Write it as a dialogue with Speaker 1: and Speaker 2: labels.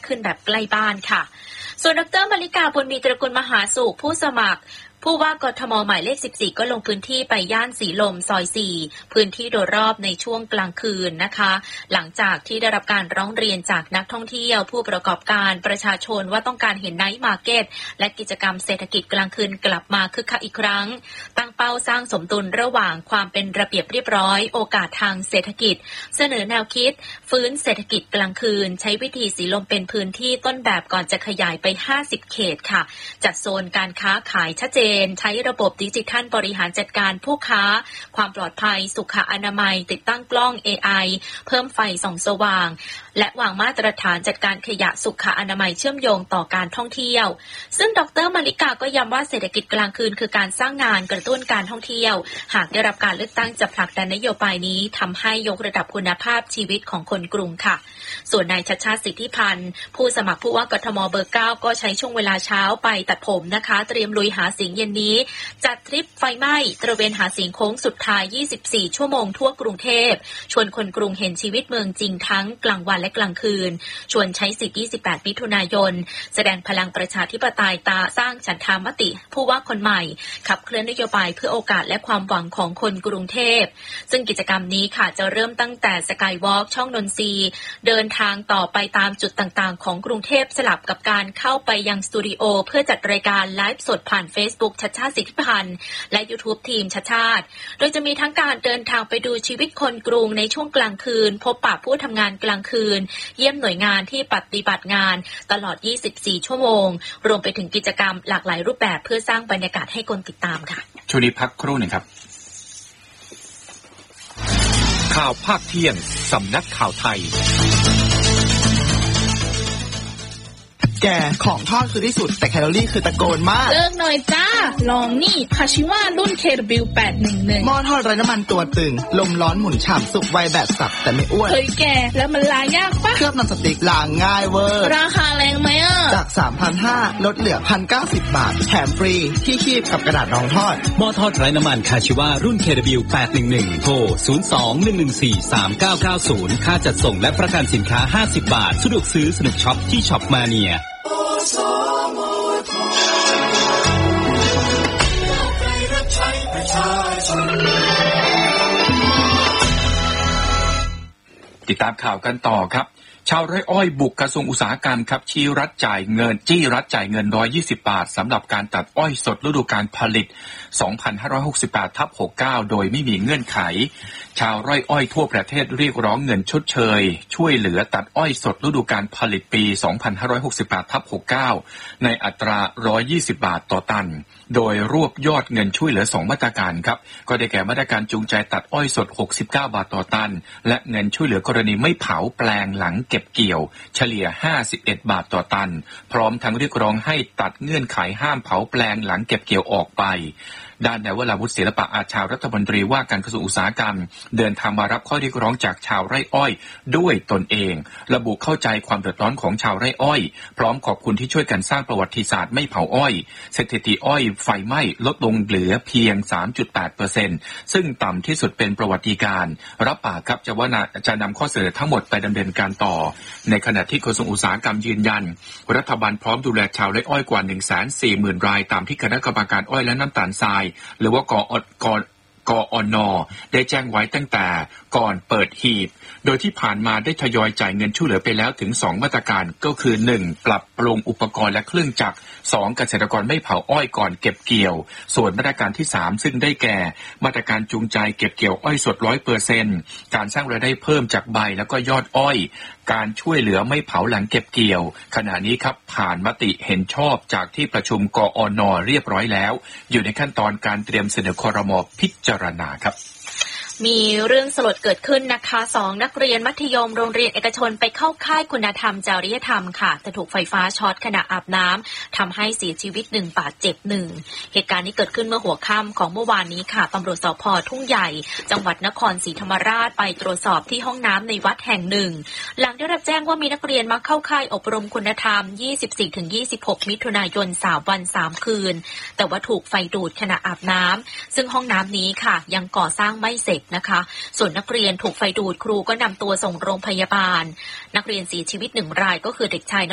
Speaker 1: ขึ้นแบบใกล้บ้านค่ะส่วนดร.มลิกาบุญมีตระกูลมหาสุขผู้สมัครผู้ว่ากทมหมายเลข14ก็ลงพื้นที่ไปย่านสีลมซอย4พื้นที่โดยรอบในช่วงกลางคืนนะคะหลังจากที่ได้รับการร้องเรียนจากนักท่องเที่ยวผู้ประกอบการประชาชนว่าต้องการเห็นไนท์มาร์เก็ตและกิจกรรมเศรษฐกิจกลางคืนกลับมาคึกคักอีกครั้งตั้งเป้าสร้างสมดุลระหว่างความเป็นระเบียบเรียบร้อยโอกาสทางเศรษฐกิจเสนอแนวคิดฟื้นเศรษฐกิจกลางคืนใช้วิธีสีลมเป็นพื้นที่ต้นแบบก่อนจะขยายไป50เขตค่ะจัดโซนการค้าขายชัดเจนใช้ระบบดิจิทัลบริหารจัดการผู้ค้าความปลอดภัยสุขอนามัยติดตั้งกล้อง AI เพิ่มไฟส่องสว่างและวางมาตรฐานจัดการขยะสุขอนามัยเชื่อมโยงต่อการท่องเที่ยวซึ่งดร.มลิกาก็ย้ำว่าเศรษฐกิจกลางคืนคือการสร้างงานกระตุ้นการท่องเที่ยวหากได้รับการเลือกตั้งจะผลักดันนโยบายนี้ทำให้ยกระดับคุณภาพชีวิตของคนกรุงค่ะส่วนนายชัชชาติสิทธิพันธ์ผู้สมัครผู้ว่ากทมเบอร์9ก็ใช้ช่วงเวลาเช้าไปตัดผมนะคะเตรียมลุยหาเสียงเย็นนี้จัดทริปไฟไหม้ตระเวนหาเสียงโค้งสุดท้าย24ชั่วโมงทั่วกรุงเทพชวนคนกรุงเห็นชีวิตเมืองจริงทั้งกลางวันและกลางคืนชวนใช้สิทธิ์28มิถุนายนแสดงพลังประชาธิปไตยตาสร้างฉันทามติผู้ว่าคนใหม่ขับเคลื่อนนโยบายเพื่อโอกาสและความหวังของคนกรุงเทพซึ่งกิจกรรมนี้ค่ะจะเริ่มตั้งแต่สกายวอล์กช่องนนทรีเดินทางต่อไปตามจุดต่างๆของกรุงเทพสลับกับการเข้าไปยังสตูดิโอเพื่อจัดรายการไลฟ์สดผ่าน Facebook ชัชชาติสิทธิพันธ์และ YouTube ทีมชัชชาติโดยจะมีทั้งการเดินทางไปดูชีวิตคนกรุงในช่วงกลางคืนพบปะผู้ทำงานกลางคืนเยี่ยมหน่วยงานที่ปฏิบัติงานตลอด24ชั่วโมงรวมไปถึงกิจกรรมหลากหลายรูปแบบเพื่อสร้างบรรยากาศให้คนติดตามค่ะ
Speaker 2: ช่วงนี้พักครู่หนึ่งครับข่าวภาคเที่ยงสำนักข่าวไทย
Speaker 3: แกของทอดคือที่สุดแต่แคลอรี่คือตะโกนมาก
Speaker 4: เลิกหน่อยจ้าลองนี่คาชิวะรุ่นเคอร์บิล811
Speaker 3: หม้อทอดไร้น้ำมันตัวตึงลมร้อนหมุนฉ่ำสุกไวแบบสับแต่ไม่อ้วน
Speaker 4: เฮ้ยแกแล้วมันล้างยากปะ
Speaker 3: เคลือบน้ำสติ๊กล้างง่ายเวอร์
Speaker 4: ราคาแรงไหม
Speaker 3: จาก 3,500 ลดเหลือ 1,090 บาทแถมฟรีที่คีบกับกระดาษรองทอด
Speaker 5: หม้อทอดไร้น้ำมันคาชิวะรุ่นเคอร์บิล811โทร 02-114-3990 ค่าจัดส่งและประกันสินค้า50 บาทสะดวกซื้อสนุกช็อปที่ช็อปมาเนีย
Speaker 2: ติดตามข่าวกันต่อครับชาวไร่อ้อยบุกกระทรวงอุตสาหกรรมครับจี้รัฐจ่ายเงิน120 บาทสำหรับการตัดอ้อยสดฤดูกาลผลิต 2568/69 โดยไม่มีเงื่อนไขชาวไร่อ้อยทั่วประเทศเรียกร้องเงินชดเชยช่วยเหลือตัดอ้อยสดฤดูกาลผลิตปี 2568/69 ในอัตรา120 บาทต่อตันโดยรวบยอดเงินช่วยเหลือ2มาตรการครับก็ได้แก่มาตรการจูงใจตัดอ้อยสด69 บาทต่อตันและเงินช่วยเหลือกรณีไม่เผาแปลงหลังเก็บเกี่ยวเฉลี่ย51 บาทต่อตันพร้อมทั้งเรียกร้องให้ตัดเงื่อนไขห้ามเผาแปลงหลังเก็บเกี่ยวออกไปด้านนายวราวุฒิศิลปะอาชารัฐมนตรีว่าการกระทรวงอุตสาหกรรมเดินทางมารับข้อเรียกร้องจากชาวไร่อ้อยด้วยตนเองระบุเข้าใจความเดือดร้อนของชาวไร่อ้อยพร้อมขอบคุณที่ช่วยกันสร้างประวัติศาสตร์ไม่เผาอ้อยสถิติอ้อยไฟไหม้ลดลงเหลือเพียง 3.8% ซึ่งต่ำที่สุดเป็นประวัติการรับปากครับจะนำข้อเสนอทั้งหมดไปดำเนินการต่อในขณะที่กระทรวงอุตสาหกรรมยืนยันรัฐบาลพร้อมดูแลชาวไร่อ้อยกว่า 140,000 รายตามที่คณะกรรมการอ้อยและน้ำตาลทรายหรือว่ากอนได้แจ้งไว้ตั้งแต่ก่อนเปิดหีบโดยที่ผ่านมาได้ทยอยจ่ายเงินช่วยเหลือไปแล้วถึง2มาตรการก็คือ 1. ปรับปรุงอุปกรณ์และเครื่องจักร 2. เกษตรกรไม่เผาอ้อยก่อนเก็บเกี่ยวส่วนมาตรการที่3ซึ่งได้แก่มาตรการจูงใจเก็บเกี่ยวอ้อยสด 100% การสร้างรายได้เพิ่มจากใบแล้วก็ยอดอ้อยการช่วยเหลือไม่เผาหลังเก็บเกี่ยวขณะนี้ครับผ่านมติเห็นชอบจากที่ประชุมกอนเรียบร้อยแล้วอยู่ในขั้นตอนการเตรียมเสนอครม.พิจารณาครับ
Speaker 1: มีเรื่องสลดเกิดขึ้นนะคะ2นักเรียนมัธยมโรงเรียนเอกชนไปเข้าค่ายคุณธรรมจริยธรรมค่ะแต่ถูกไฟฟ้าช็อตขณะอาบน้ำทำให้เสียชีวิต1บาดเจ็บ1เหตุการณ์นี้เกิดขึ้นเมื่อหัวค่ำของเมื่อวานนี้ค่ะตำรวจสภ.ทุ่งใหญ่จังหวัดนครศรีธรรมราชไปตรวจสอบที่ห้องน้ำในวัดแห่งหนึ่งหลังได้รับแจ้งว่ามีนักเรียนมาเข้าค่ายอบรมคุณธรรม 24-26 มิถุนายน3 วัน 3 คืนแต่ว่าถูกไฟดูดขณะอาบน้ำซึ่งห้องน้ำนี้ค่ะยังก่อสร้างไม่เสร็จนะคะส่วนนักเรียนถูกไฟดูดครูก็นำตัวส่งโรงพยาบาลนักเรียนเสียชีวิต1รายก็คือเด็กชาย